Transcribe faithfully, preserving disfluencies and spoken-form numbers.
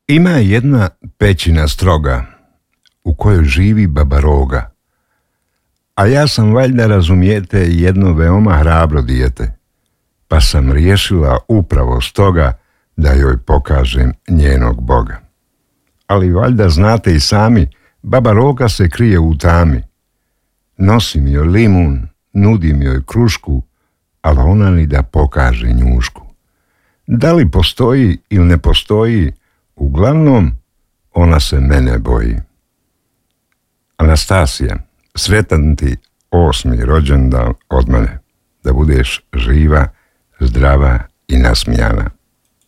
Ima jedna pećina stroga u kojoj živi baba Roga, a ja sam valjda, razumijete, jedno veoma hrabro dijete, pa sam riješila upravo stoga da joj pokažem njenog Boga. Ali valjda znate i sami, baba Roga se krije u tami. Nosim joj limun, nudim joj krušku, ali ona ni da pokaže njušku. Da li postoji ili ne postoji, uglavnom ona se mene boji. Anastasija, sretan ti osmi rođendan od mene, da budeš živa, zdrava i nasmijana.